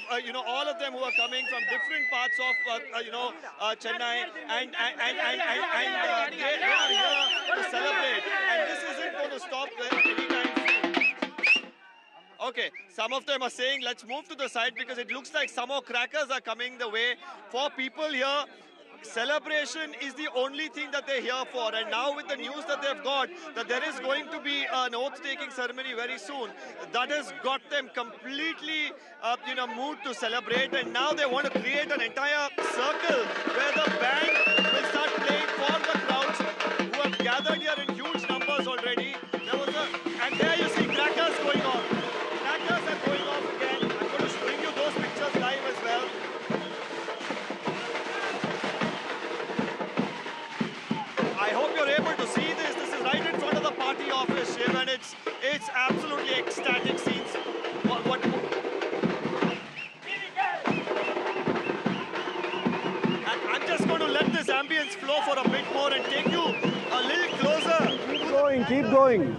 all of them who are coming from different parts of Chennai, and they are here to celebrate, and this isn't going to stop anytime soon. Okay, some of them are saying let's move to the side because it looks like some more crackers are coming the way. For people here, celebration is the only thing that they're here for, and now with the news that they've got that there is going to be an oath-taking ceremony very soon, that has got them completely moved to celebrate, and now they want to create an entire circle where the band will start playing for the crowds who have gathered here in huge numbers already. And there you see crackers going on. Crackers are going off again. I'm going to bring you those pictures live as well. I hope you're able to see this. This is right in front of the party office, Shiv, and it's absolutely ecstatic scenes. And I'm just going to let this ambience flow for a bit more and take you a little closer. Keep going, keep going.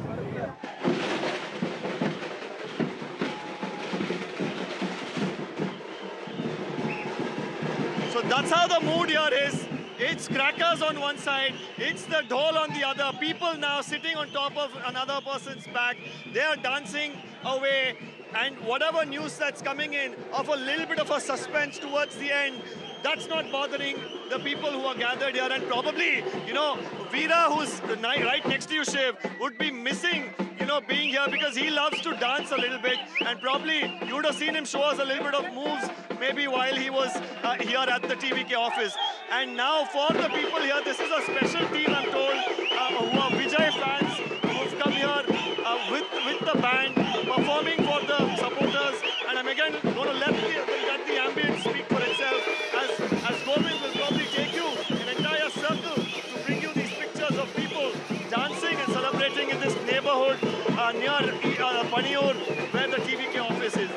So that's how the mood here is. It's crackers on one side, it's the dhol on the other. People now sitting on top of another person's back. They are dancing away, and whatever news that's coming in of a little bit of a suspense towards the end, that's not bothering the people who are gathered here. And probably, Veera, who's right next to you, Shiv, would be missing, being here because he loves to dance a little bit. And probably you would have seen him show us a little bit of moves maybe while he was here at the TVK office. And now for the people here, this is a special team, I'm told, who are Vijay fans who've come here with the band, performing for the supporters. And I'm again going to let the ambience speak for itself as Govind will probably take you an entire circle to bring you these pictures of people dancing and celebrating in this neighborhood near Paniyur, where the TVK office is.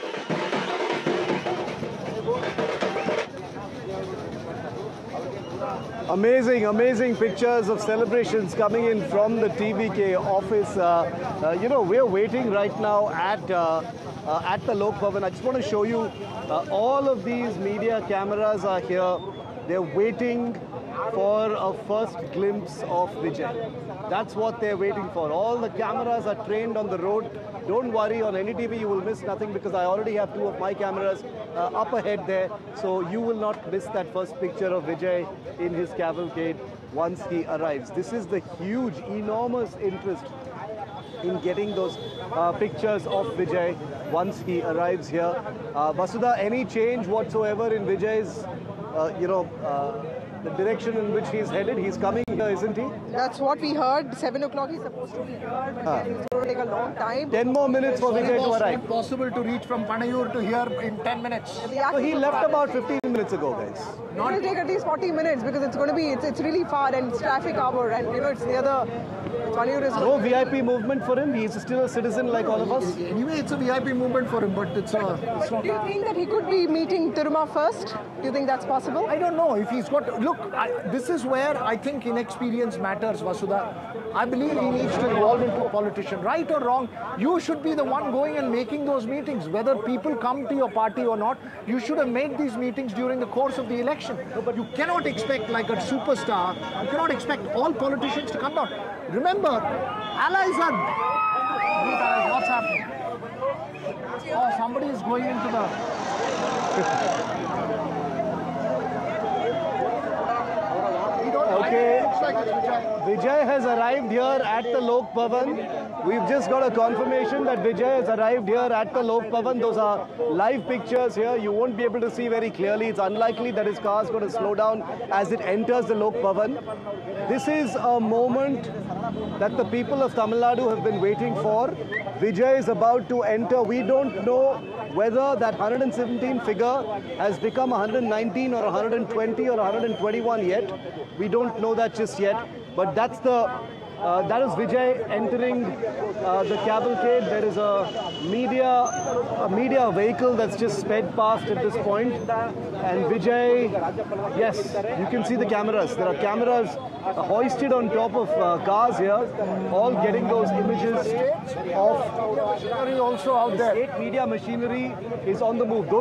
Amazing, amazing pictures of celebrations coming in from the TVK office. We're waiting right now at the Lok Bhavan. I just want to show you all of these media cameras are here. They're waiting for a first glimpse of Vijay. That's what they're waiting for. All the cameras are trained on the road. Don't worry, on NDTV you will miss nothing because I already have 2 of my cameras up ahead there. So you will not miss that first picture of Vijay in his cavalcade once he arrives. This is the huge, enormous interest in getting those pictures of Vijay once he arrives here. Vasudha, any change whatsoever in Vijay's, the direction in which he's headed? He's coming here, isn't he? That's what we heard. 7 o'clock he's supposed to be here, but then it's going to take a long time. 10 more minutes for Vijay to arrive. It's not possible to reach from Panayur to here in 10 minutes. So he left about 15 minutes ago, guys. It will take at least 40 minutes because it's going to be, it's really far and it's traffic hour and it's near the Panayur is... No VIP movement for him. He's still a citizen like all of us. Anyway, it's a VIP movement for him, but it's not... Do you think that he could be meeting Tiruma first? Do you think that's possible? I don't know if he's got... Look, this is where I think inexperience matters, Vasudha. I believe he needs to evolve into a politician. Right or wrong, you should be the one going and making those meetings. Whether people come to your party or not, you should have made these meetings during the course of the election. But you cannot expect, like a superstar, you cannot expect all politicians to come down. Remember, allies are... What's happening? Oh, somebody is going into the... Okay, Vijay has arrived here at the Lok Bhavan. We've just got a confirmation that Vijay has arrived here at the Lok Bhavan. Those are live pictures here. You won't be able to see very clearly. It's unlikely that his car is going to slow down as it enters the Lok Bhavan. This is a moment that the people of Tamil Nadu have been waiting for. Vijay is about to enter. We don't know whether that 117 figure has become 119 or 120 or 121 yet. We don't know that just yet. But that's that is Vijay entering the cavalcade. There is a media vehicle that's just sped past at this point. And Vijay, yes, you can see the cameras. There are cameras hoisted on top of cars here, all getting those images of... Also out there. State media machinery is on the move.